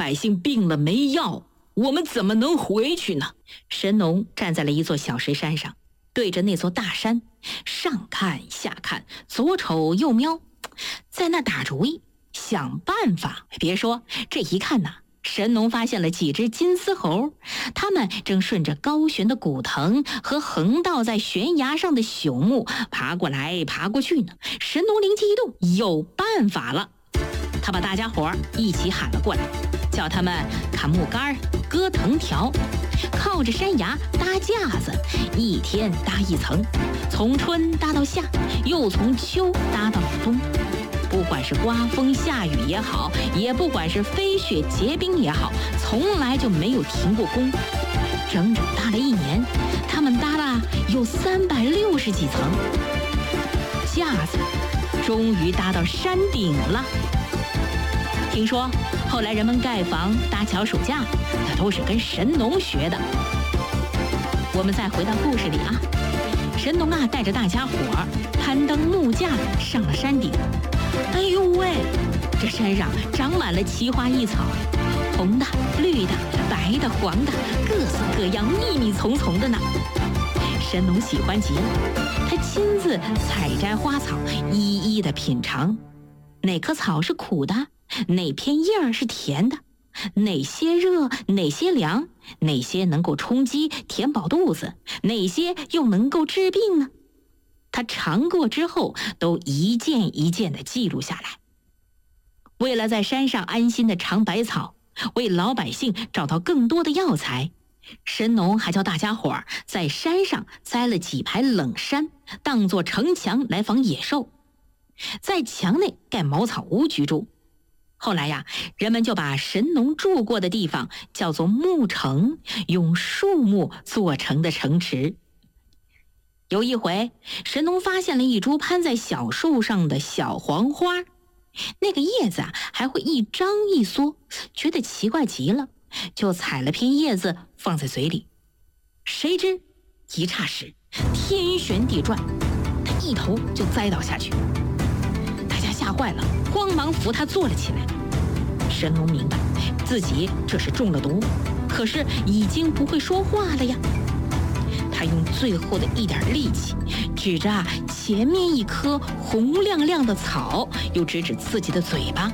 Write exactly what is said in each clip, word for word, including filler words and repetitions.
百姓病了没药，我们怎么能回去呢？神农站在了一座小石山上，对着那座大山上看下看，左瞅右瞄，在那打主意想办法。别说，这一看呐，神农发现了几只金丝猴，它们正顺着高悬的古藤和横倒在悬崖上的朽木爬过来爬过去呢。神农灵机一动，有办法了。他把大家伙一起喊了过来，叫他们砍木杆、割藤条，靠着山崖搭架子，一天搭一层，从春搭到夏，又从秋搭到冬。不管是刮风下雨也好，也不管是飞雪结冰也好，从来就没有停过工。整整搭了一年，他们搭了有三百六十几层，架子终于搭到山顶了。听说后来人们盖房、搭桥、数架，那都是跟神农学的。我们再回到故事里啊，神农啊带着大家伙儿攀登木架上了山顶。哎呦喂，这山上长满了奇花异草，红的、绿的、白的、黄的，各色各样，密密丛丛的呢。神农喜欢极了，他亲自采摘花草，一一的品尝，哪棵草是苦的，哪片叶儿是甜的，哪些热，哪些凉，哪些能够充饥填饱肚子，哪些又能够治病呢？他尝过之后，都一件一件地记录下来。为了在山上安心地尝百草，为老百姓找到更多的药材，神农还叫大家伙儿在山上栽了几排冷杉，当作城墙来防野兽，在墙内盖茅草屋居住。后来呀，人们就把神农住过的地方叫做木城，用树木做成的城池。有一回，神农发现了一株攀在小树上的小黄花，那个叶子啊还会一张一缩，觉得奇怪极了，就采了片叶子放在嘴里。谁知一霎时天旋地转，他一头就栽倒下去。大家吓坏了，慌忙扶他坐了起来。神农明白自己这是中了毒，可是已经不会说话了呀。他用最后的一点力气指着前面一棵红亮亮的草，又指指自己的嘴巴。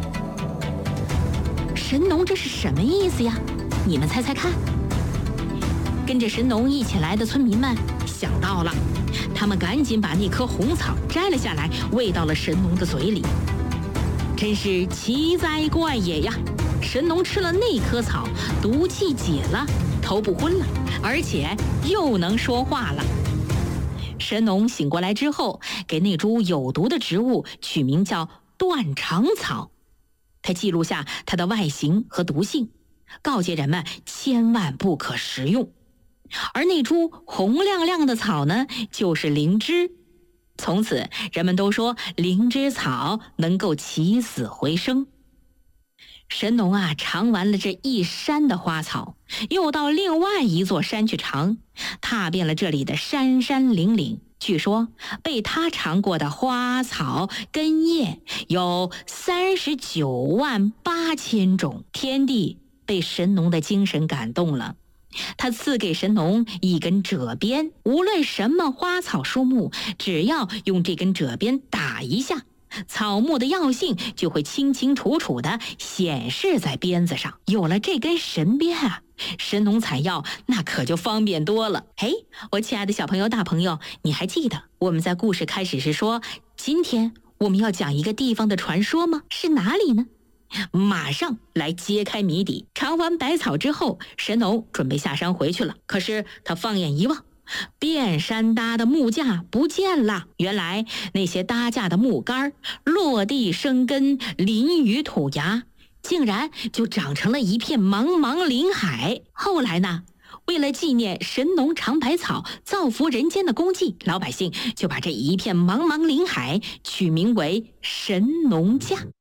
神农这是什么意思呀？你们猜猜看。跟着神农一起来的村民们想到了，他们赶紧把那棵红草摘了下来，喂到了神农的嘴里。真是奇哉怪也呀！神农吃了那棵草，毒气解了，头不昏了，而且又能说话了。神农醒过来之后，给那株有毒的植物取名叫断肠草。他记录下它的外形和毒性，告诫人们千万不可食用。而那株红亮亮的草呢，就是灵芝。从此人们都说灵芝草能够起死回生。神农啊，尝完了这一山的花草，又到另外一座山去尝，踏遍了这里的山山岭岭。据说被他尝过的花草根叶有三十九万八千种。天帝被神农的精神感动了，他赐给神农一根褶鞭，无论什么花草树木，只要用这根褶鞭打一下，草木的药性就会清清楚楚地显示在鞭子上。有了这根神鞭啊，神农采药那可就方便多了。嘿，我亲爱的小朋友大朋友，你还记得我们在故事开始时说，今天我们要讲一个地方的传说吗？是哪里呢？马上来揭开谜底。尝完百草之后，神农准备下山回去了。可是他放眼一望，遍山搭的木架不见了。原来那些搭架的木杆落地生根，淋于土崖，竟然就长成了一片茫茫林海。后来呢，为了纪念神农尝百草造福人间的功绩，老百姓就把这一片茫茫林海取名为神农架。